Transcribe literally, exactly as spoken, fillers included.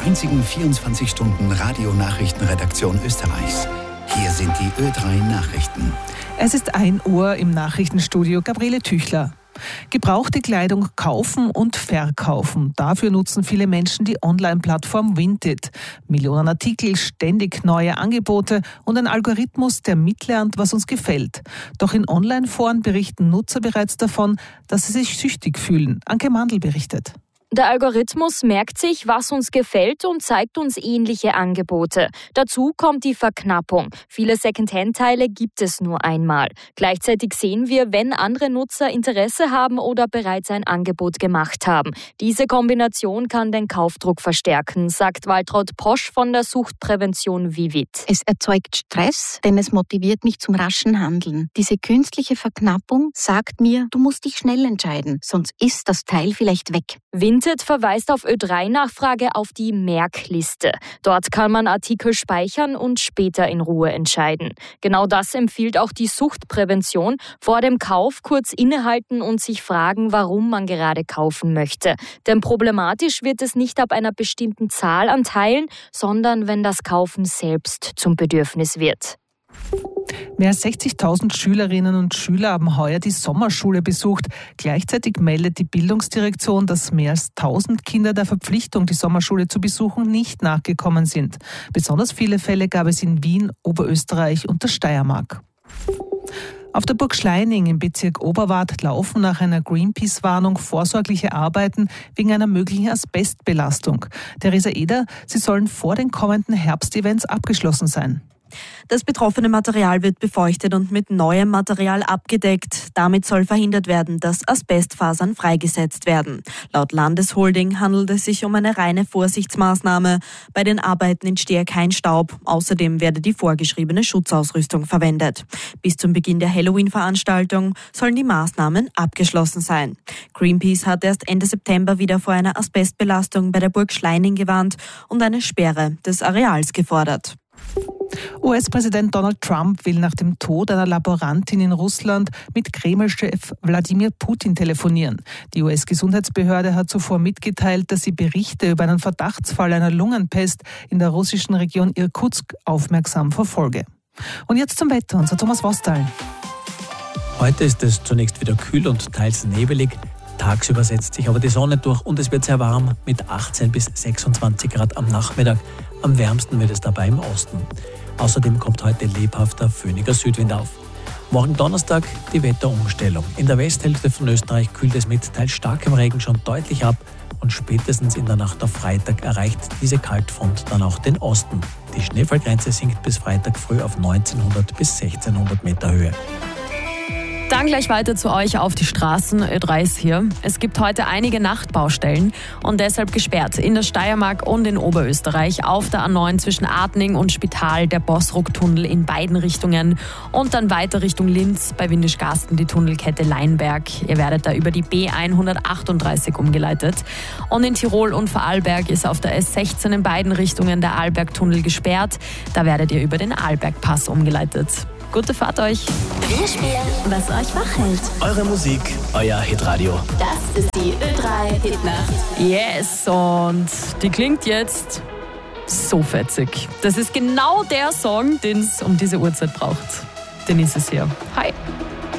einzigen vierundzwanzig Stunden Radionachrichtenredaktion Österreichs. Hier sind die Ö drei Nachrichten. Es ist ein Uhr im Nachrichtenstudio. Gabriele Tüchler. Gebrauchte Kleidung kaufen und verkaufen. Dafür nutzen viele Menschen die Online-Plattform Vinted. Millionen Artikel, ständig neue Angebote und ein Algorithmus, der mitlernt, was uns gefällt. Doch in Online-Foren berichten Nutzer bereits davon, dass sie sich süchtig fühlen. Anke Mandl berichtet. Der Algorithmus merkt sich, was uns gefällt und zeigt uns ähnliche Angebote. Dazu kommt die Verknappung. Viele Secondhand-Teile gibt es nur einmal. Gleichzeitig sehen wir, wenn andere Nutzer Interesse haben oder bereits ein Angebot gemacht haben. Diese Kombination kann den Kaufdruck verstärken, sagt Waltraud Posch von der Suchtprävention Vivit. Es erzeugt Stress, denn es motiviert mich zum raschen Handeln. Diese künstliche Verknappung sagt mir, du musst dich schnell entscheiden, sonst ist das Teil vielleicht weg. Vinted verweist auf Ö drei Nachfrage auf die Merkliste. Dort kann man Artikel speichern und später in Ruhe entscheiden. Genau das empfiehlt auch die Suchtprävention. Vor dem Kauf kurz innehalten und sich fragen, warum man gerade kaufen möchte. Denn problematisch wird es nicht ab einer bestimmten Zahl an Teilen, sondern wenn das Kaufen selbst zum Bedürfnis wird. Mehr als sechzigtausend Schülerinnen und Schüler haben heuer die Sommerschule besucht. Gleichzeitig meldet die Bildungsdirektion, dass mehr als tausend Kinder der Verpflichtung, die Sommerschule zu besuchen, nicht nachgekommen sind. Besonders viele Fälle gab es in Wien, Oberösterreich und der Steiermark. Auf der Burg Schleining im Bezirk Oberwart laufen nach einer Greenpeace-Warnung vorsorgliche Arbeiten wegen einer möglichen Asbestbelastung. Theresa Eder, sie sollen vor den kommenden Herbstevents abgeschlossen sein. Das betroffene Material wird befeuchtet und mit neuem Material abgedeckt. Damit soll verhindert werden, dass Asbestfasern freigesetzt werden. Laut Landesholding handelt es sich um eine reine Vorsichtsmaßnahme. Bei den Arbeiten entstehe kein Staub. Außerdem werde die vorgeschriebene Schutzausrüstung verwendet. Bis zum Beginn der Halloween-Veranstaltung sollen die Maßnahmen abgeschlossen sein. Greenpeace hat erst Ende September wieder vor einer Asbestbelastung bei der Burg Schleining gewarnt und eine Sperre des Areals gefordert. U S-Präsident Donald Trump will nach dem Tod einer Laborantin in Russland mit Kreml-Chef Wladimir Putin telefonieren. Die U S-Gesundheitsbehörde hat zuvor mitgeteilt, dass sie Berichte über einen Verdachtsfall einer Lungenpest in der russischen Region Irkutsk aufmerksam verfolge. Und jetzt zum Wetter, unser Thomas Wostal. Heute ist es zunächst wieder kühl und teils nebelig. Tagsüber setzt sich aber die Sonne durch und es wird sehr warm mit achtzehn bis sechsundzwanzig Grad am Nachmittag. Am wärmsten wird es dabei im Osten. Außerdem kommt heute lebhafter, föhniger Südwind auf. Morgen Donnerstag die Wetterumstellung. In der Westhälfte von Österreich kühlt es mit teils starkem Regen schon deutlich ab und spätestens in der Nacht auf Freitag erreicht diese Kaltfront dann auch den Osten. Die Schneefallgrenze sinkt bis Freitag früh auf neunzehnhundert bis sechzehnhundert Meter Höhe. Dann gleich weiter zu euch auf die Straßen. Ö drei ist hier. Es gibt heute einige Nachtbaustellen und deshalb gesperrt in der Steiermark und in Oberösterreich. Auf der A neun zwischen Adning und Spital der Bossruck-Tunnel in beiden Richtungen und dann weiter Richtung Linz bei Windischgarsten die Tunnelkette Leinberg. Ihr werdet da über die B hundertachtunddreißig umgeleitet. Und in Tirol und Vorarlberg ist auf der S sechzehn in beiden Richtungen der Arlberg-Tunnel gesperrt. Da werdet ihr über den Arlberg-Pass umgeleitet. Gute Fahrt euch. Wir spielen, was euch wach hält. Eure Musik, euer Hitradio. Das ist die Ö drei Hitnacht. Yes, und die klingt jetzt so fetzig. Das ist genau der Song, den es um diese Uhrzeit braucht. Den ist es hier. Hi.